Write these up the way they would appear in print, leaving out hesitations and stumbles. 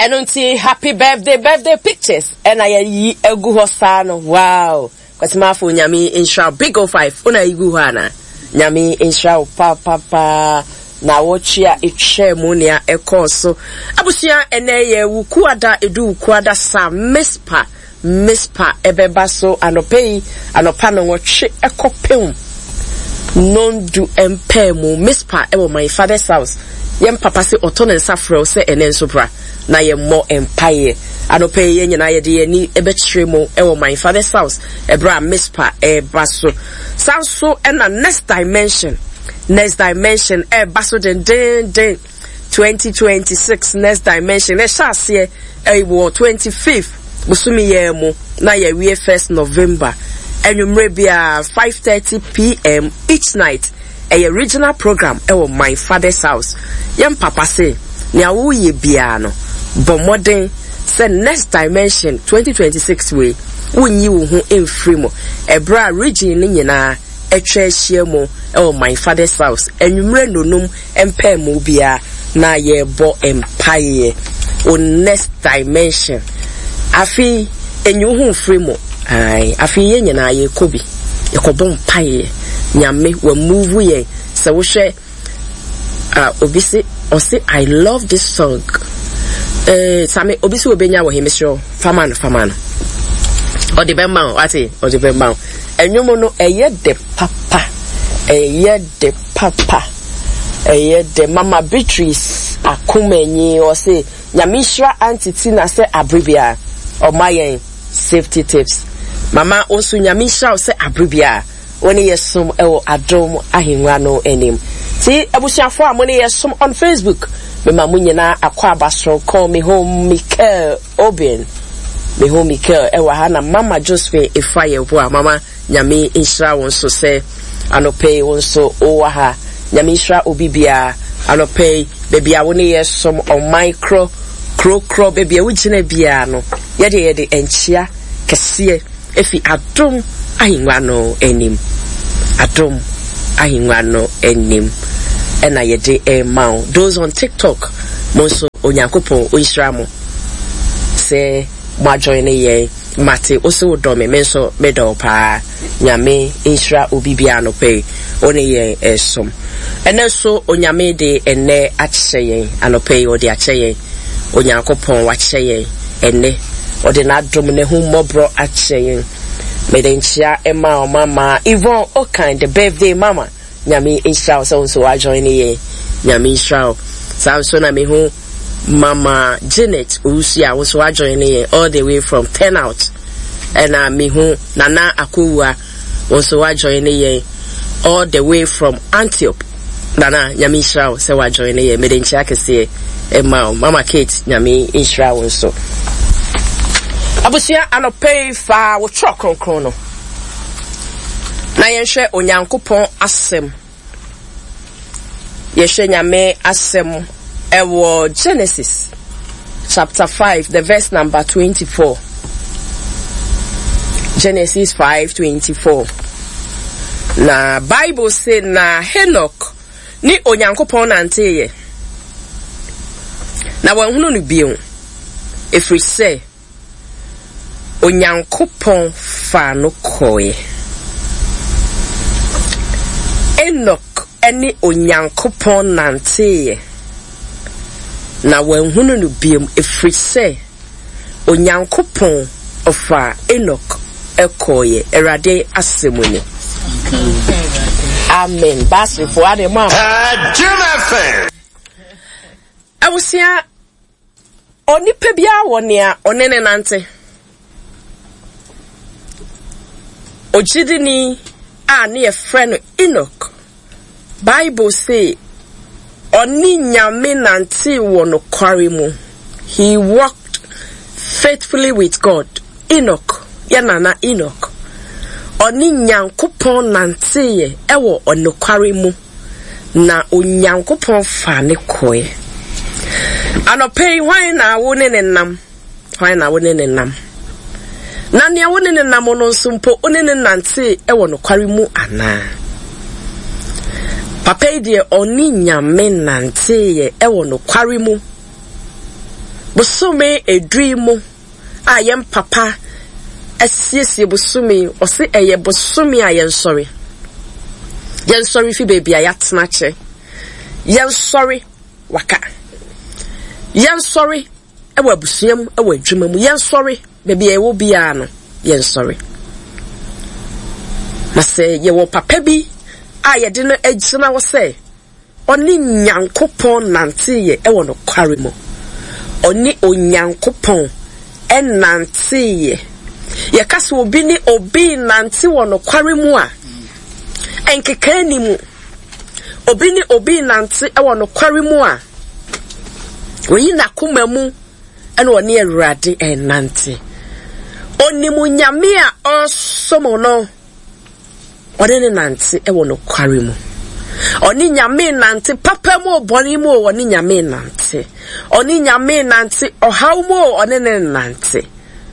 Enunti happy birthday pictures. And I egu hosano. Wow. Kwatima fu nyami insha big 05. Una igu hana. Nyami insha pa. Na wochia iche munia ekoso. Abusia eneye wukuada edu wukuada sa mispa ebebaso anopano wochi ekopem. Non do empemu mispa ewo my father's house. Yem papa se otonen safro se enensopra. Na ye more empire. Anope ye nyina ye de ni ebetremo ewo my father's house. Ebra mispa ebaso. Sound so na next dimension baso den 2026 next dimension e sha se e wo 25th busumi ye mu na ye we 1st November enwumre bia 5:30 p.m. each night a regional program ewo my father's house yem papa say nia wo ye bia no bomodin say next dimension 2026 we wonyi wo ho emfiri mo ebra region ni nyina etwehyiemu my father's house enwumre nonum empemu bia na ye bo empire on next dimension afi enyu free mo ai afi ye nyina ye kobi ekobo empire nyame we move ye se wo hwe obisi o say I love this song same obisi obenya wo hemisho famano o de bemma ati o de bemma enwumo no eye de Mama Beatrice akumenyi o say nyamishra antiti na say abribia o mayen safety tips mama osu nyamishra o say abribia woni yesum ewo adom ahenwa no enim ti abusiafo amone yesum on Facebook me mamu nyina akwa abasro call me home Michael Oben me home Michael ewa ha na mama Josephine Efaye wo mama nyame inshra won so say anope wonso owaha nyamishra obibia anope baby awone yesom on micro kro baby awugina bia no yede enchia kese efi adom ahinwa no enim ena yede emau those on TikTok monso onyankopon oisramo say ma join ye mate oso do me menso medo pa nyame insra obibia no pe oni ye esom ene so onyame de ene acheyen anope odi acheyen onyankopon wacheyen ene odi na dom ne hu mobro acheyen medenchia ema mama Yvonne Okan the birthday mama nyame insra so wa join ye nyame insra so na me hu Mama Janet Usia was joining all the way from 10 out. And me hu Nana Akuwa was joining all the way from Antioch. Nana Yamisha se wa joining me den chake say Mama Kate Yami Insra so. Abusia anope fa wo truck krono. Na yenhwe onyankopon asem. Yehwe nyame asem ewo Genesis chapter 5 the verse number 24. Genesis 5:24. Na Bible say na Enoch ni onyankopon nanteye na wanhunu no bion efri say onyankopon fa no koye. Enoch eni onyankopon nanteye na wanhunu no biom efri say onyankopon ofa Enoch ekoye erade asemuni. Amen. Basi for ade mama. Jimmy. Awusia onipa bia wonea onene nante. Ojidini a ne friend Enoch. Bible say oni nyame nante wono kware mu. He walked faithfully with God. Enoch, yanana Enoch. Oni nyankopon nante ewo onokware mu na onyankopon fa ne koye. Anope hwan na wone ne nam. Hwan na wone ne nam. Na ne wone ne nam no nsumpo one ne nante ewo nokware mu ana. Papa de oni nyame nante ewo nokware mu Bosome a dream. I am papa. Asiesie bosome o se eye bosome a yen sorry. Yen sorry fi baby ayatena che. Yen sorry waka. Yen sorry ewa abusuam ewa adwuma mu. Yen sorry baby e wo bia no. Yen sorry. Mase ye wo papa bi a ye de no agina wo se oni nyankopon nante ye ewo no kware mo. Oni onyankopon enante ye. Ye kase obi ni obi nante wo no kware mu a enkeka ni mu. Obi ni obi nante ewo no kware mu a oyi na kuma mu ene oni Awurade enante. Oni mu nyame a osomo no Oni nante ewo no kware mu. Oni nyame nante papa mu oboni mu oni nyame nante. Oni nyame nante ohaw mu oni nante.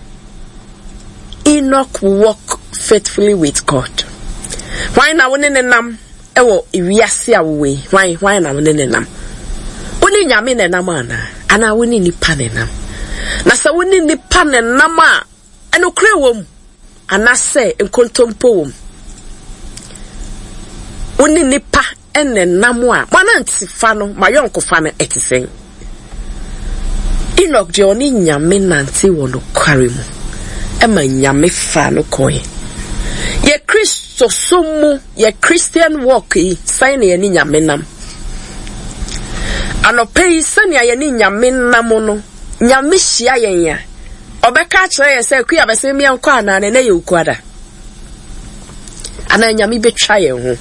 Enoch walk faithfully with God. Why na woni nenam ewo iwiase awe? Why na woni nenam? Oni nyame nenam ana woni nipa nenam. Na sa woni nipa nenam a enokre wom ana se enkontompo wom. Oni nipa enenam a mana ntifa no mayonkofa no etisen. Enoch je oni nyame nante wo no kware mu. Ema nyame fa no koye. Ye Kristo somu ye Christian walk yi sign ye ni nyame nam. Anopei sani ye ni nyame nam no. Nyame hia yen ya. Obeka kire ye se kuya bese mi anko ana ne ye ukuada. Ana nyame betwa ye ho.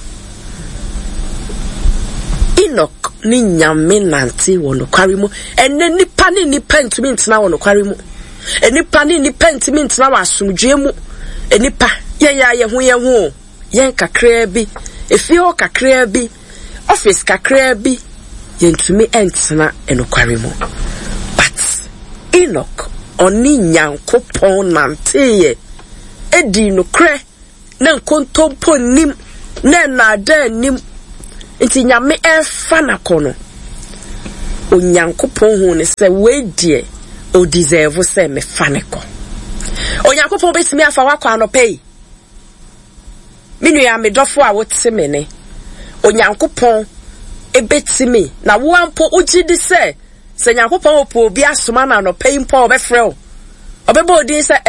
Enoch ni nyame nante wo no kware mu. Enne nipa ni nipa ntumi ntena wo no kware mu. Enipa ni nipa ntumi ntena wa asomdwe mu. Enipa ye ho yen kakra bi efio kakra bi office kakra bi yentumi entena enokware mu. But Enoch oni nyankopon nante edi no kre na nkontompo nim na nada nim nti nyame efa na kono onyankopon hu ne se wedie o deserve se me faneko onyankopon betimi afa wakwa anopei minu ya medofo a wote me ne onyankopon ebetimi na wo ampo ugidi se nyankopon opo obi asoma na anopei mpo obefre o obebo odin se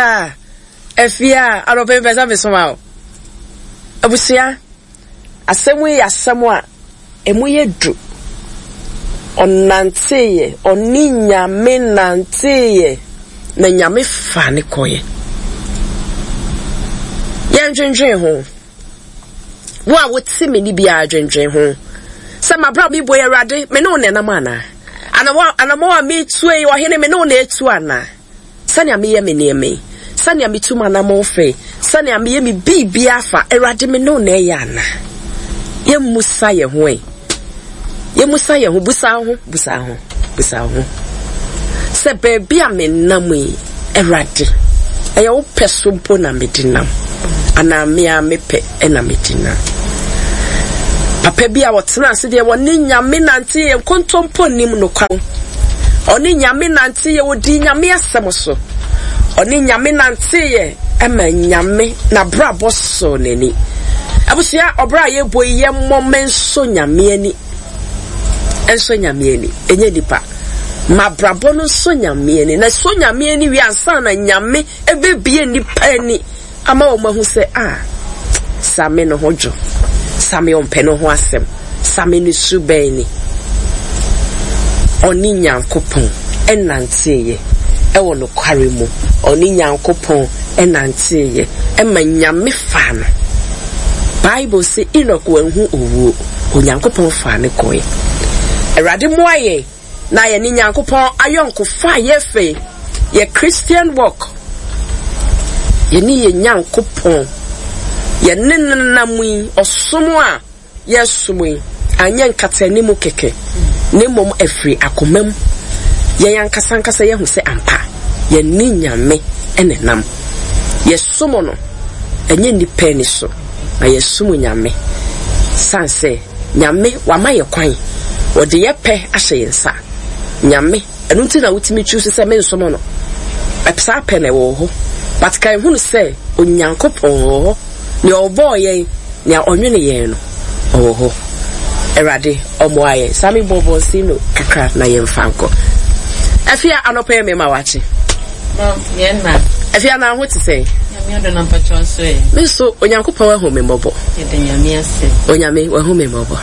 efia anopei beza mesoma o abusia asemwe asemo a emu yedu onanteye oni nyame nanteye na nyame fa ne koye yendwenwen ho wo a wote me ni bia dwenwen ho se mabra bi boye Awurade me no nenam ana anamo a me tue wo hene me no na etu ana sani me ye me neme sani me tu manamo fe sani me ye me bibia fa Awurade me no na ye ana ye musa ye ho ye musa ye ho busa ho se baby a me namwe Awurade eye wo peso mpo na medinam ana me a mepe na medinam papa bi a wotena ase de woni nyame nante ye kontompo nim no kwan oni nyame nante ye wodi nyame asem so oni nyame nante ye ema nyame na brabo so neni abusia obra ye boy ye momenso nyame ani enso nyame ani enye dipa ma brabo no so nyame ani na so nyame ani wi ansa na nyame ebebie nipa ani ama o mahu se same no hojo same on peno ho asem same ni subeni oni nyankopon enanteye ewo no kware mu oni nyankopon enanteye ema nyame fa no Bible say Enoch wanhu owo onyankopon fa ne koye Awurade moaye na ye ni nyankopon ayonko fa ye fe ye Christian walk ye ni ye nyankopon ye nenenamui osomo a ye somui anya nkatani mu keke ne mom afri akomam ye yankasankasa ye hu se ampa ye ni nyame enenam ye somo no enye ni peni so na ye sumu nyame sanse nyame wama ye kwan wode ye pe ahye yensa nyame enu nti na wutimi choose say me nso no epsa pene wo ho but kan hu no say onyankopon ho ne obo yen ne onwene yen no ho erade omoaye sami bobo sino kakra na yen fanko afia anope me ma wache no yen na afia na ho ti say nyame odo na pacho so e me so onyankopon wa ho me mobo yede nyame ase onyame wa ho me mobo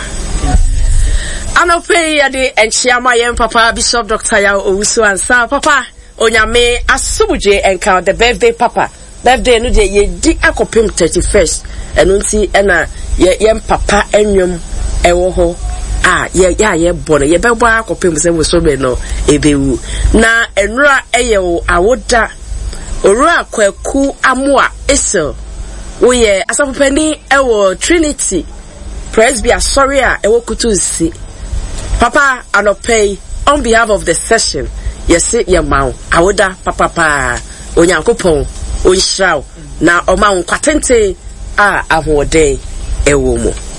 anope ya de enchiama yen papa Bishop Dr. Yao Owusu ansa papa onyame asubuje enka the birthday papa birthday no de ye di akopem 31st enu nti ena ye papa enwom ewo ho ye bono ye bebo akopem se wo so be no ebewu na enura eye wo awoda orua kwaku amoa esel wo ye asafopani ewo Trinity Presby sorry ewo kutusi papa anopay on behalf of the session yes your mouth awoda papa onyankopon onhiraw na oma kwatente ahode ewo mu